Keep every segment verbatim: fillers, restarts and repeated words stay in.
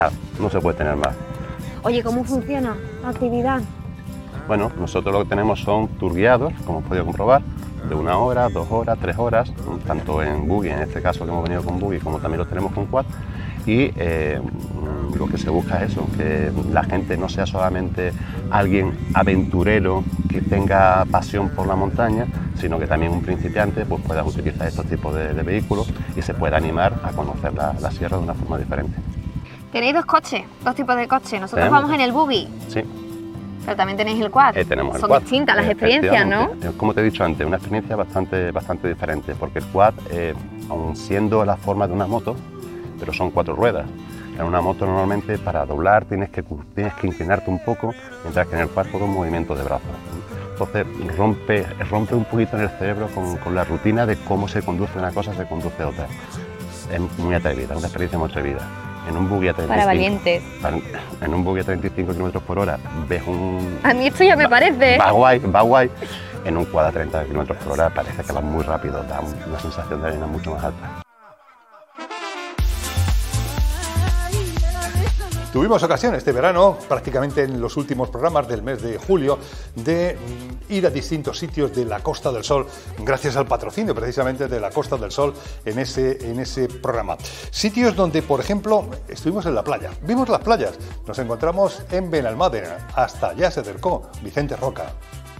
No se puede tener más. Oye, ¿cómo funciona la actividad? Bueno, nosotros lo que tenemos son tour guiados, como has podido comprobar, de una hora, dos horas, tres horas, tanto en buggy, en este caso que hemos venido con buggy, como también lo tenemos con quad. Y eh, lo que se busca es eso, que la gente no sea solamente alguien aventurero que tenga pasión por la montaña, sino que también un principiante pues, pueda utilizar estos tipos de, de vehículos y se pueda animar a conocer la, la sierra de una forma diferente. Tenéis dos coches, dos tipos de coches. Nosotros ¿Tenemos? vamos en el buggy. Sí. Pero también tenéis el quad. Eh, tenemos el Son quad. distintas las Eh, experiencias, ¿no? efectivamente. Como te he dicho antes, una experiencia bastante, bastante diferente, porque el quad, eh, aun siendo la forma de una moto, pero son cuatro ruedas. En una moto normalmente para doblar tienes que, tienes que inclinarte un poco, mientras que en el quad todo un movimiento de brazos. Entonces rompe, rompe un poquito en el cerebro con, con la rutina de cómo se conduce una cosa, se conduce otra. Es muy atrevida, una experiencia muy atrevida. En un buggy a treinta y cinco, Para valientes. para- en un buggy a treinta y cinco kilómetros por hora ves un... A mí esto ya me va- parece. Va guay, va guay. En un quad a treinta kilómetros por hora parece que va muy rápido, da una sensación de arena mucho más alta. Tuvimos ocasión este verano, prácticamente en los últimos programas del mes de julio, de mm, ir a distintos sitios de la Costa del Sol, gracias al patrocinio precisamente de la Costa del Sol en ese, en ese programa. Sitios donde, por ejemplo, estuvimos en la playa, vimos las playas, nos encontramos en Benalmádena, hasta allá se acercó Vicente Roca.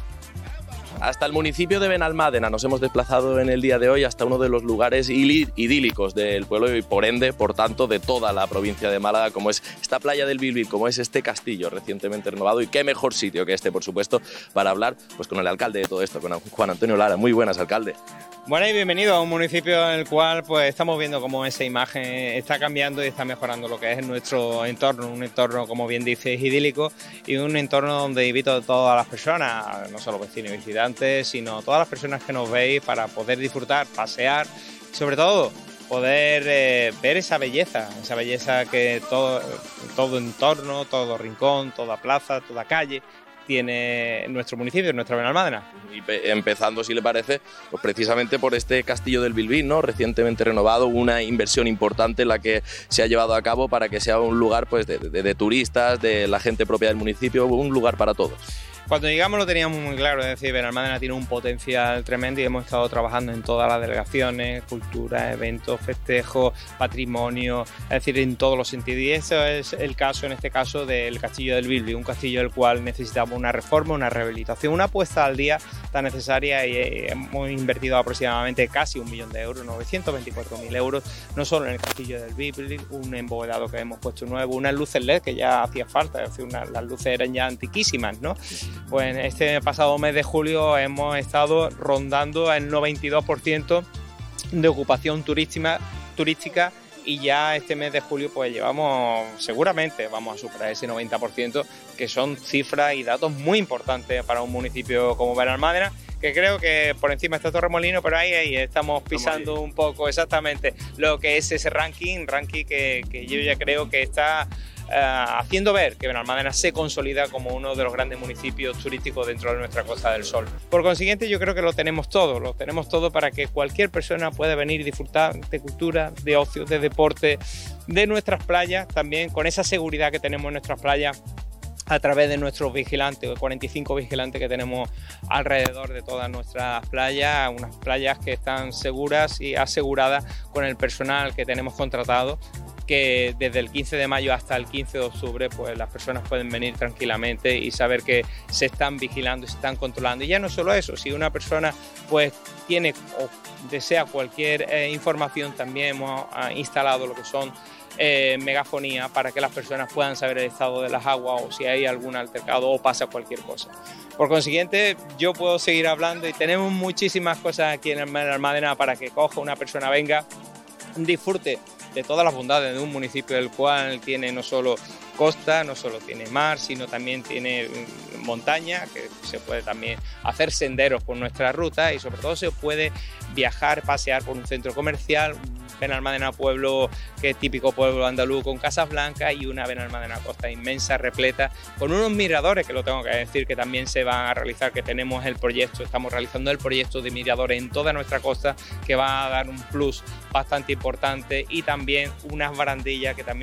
Hasta el municipio de Benalmádena nos hemos desplazado en el día de hoy, hasta uno de los lugares idílicos del pueblo y por ende, por tanto, de toda la provincia de Málaga, como es esta playa del Bilbil, como es este castillo recientemente renovado. Y qué mejor sitio que este, por supuesto, para hablar pues con el alcalde de todo esto, con Juan Antonio Lara. Muy buenas, alcalde. Bueno, y bienvenido a un municipio en el cual pues estamos viendo cómo esa imagen está cambiando y está mejorando lo que es nuestro entorno, un entorno, como bien dices, idílico, y un entorno donde invito a todas las personas, no solo vecinos y visitantes, sino todas las personas que nos veis, para poder disfrutar, pasear, y sobre todo poder eh, ver esa belleza, esa belleza que todo, todo entorno, todo rincón, toda plaza, toda calle tiene nuestro municipio, nuestra Benalmádena. Y empezando, si le parece, pues precisamente por este castillo del Bilbil, ¿no? Recientemente renovado, una inversión importante la que se ha llevado a cabo para que sea un lugar pues, de, de, de turistas, de la gente propia del municipio, un lugar para todos. Cuando llegamos lo teníamos muy claro, es decir, Benalmádena tiene un potencial tremendo y hemos estado trabajando en todas las delegaciones, cultura, eventos, festejos, patrimonio, es decir, en todos los sentidos. Y ese es el caso, en este caso, del castillo del Bilbil, un castillo del cual necesitamos una reforma, una rehabilitación, una puesta al día tan necesaria, y hemos invertido aproximadamente casi un millón de euros, novecientos veinticuatro mil euros, no solo en el castillo del Bilbil, un embovedado que hemos puesto nuevo, unas luces L E D que ya hacía falta, es decir, una, las luces eran ya antiquísimas, ¿no? Pues este pasado mes de julio hemos estado rondando el noventa y dos por ciento de ocupación turística, turística y ya este mes de julio pues llevamos, seguramente vamos a superar ese noventa por ciento, que son cifras y datos muy importantes para un municipio como Benalmádena, que creo que por encima está Torremolinos, pero ahí, ahí estamos pisando un poco exactamente lo que es ese ranking, ranking que, que yo ya creo que está Uh, haciendo ver que Benalmádena se consolida como uno de los grandes municipios turísticos dentro de nuestra Costa del Sol. Por consiguiente, yo creo que lo tenemos todo, lo tenemos todo para que cualquier persona pueda venir y disfrutar de cultura, de ocio, de deporte, de nuestras playas, también con esa seguridad que tenemos en nuestras playas a través de nuestros vigilantes, cuarenta y cinco vigilantes que tenemos alrededor de todas nuestras playas, unas playas que están seguras y aseguradas con el personal que tenemos contratado, que desde el quince de mayo hasta el quince de octubre pues las personas pueden venir tranquilamente y saber que se están vigilando y se están controlando. Y ya no solo eso, si una persona pues tiene o desea cualquier eh, información, también hemos ah, instalado lo que son eh, megafonía para que las personas puedan saber el estado de las aguas o si hay algún altercado o pasa cualquier cosa. Por consiguiente, yo puedo seguir hablando y tenemos muchísimas cosas aquí en Benalmádena para que coja una persona, venga, disfrute de todas las bondades de un municipio del cual tiene no solo costa, no solo tiene mar, sino también tiene montaña, que se puede también hacer senderos por nuestra ruta y sobre todo se puede viajar, pasear por un centro comercial, Benalmádena pueblo que es típico pueblo andaluz con casas blancas y una Benalmádena costa inmensa, repleta, con unos miradores que lo tengo que decir que también se van a realizar, que tenemos el proyecto, estamos realizando el proyecto de miradores en toda nuestra costa que va a dar un plus bastante importante y también unas barandillas que también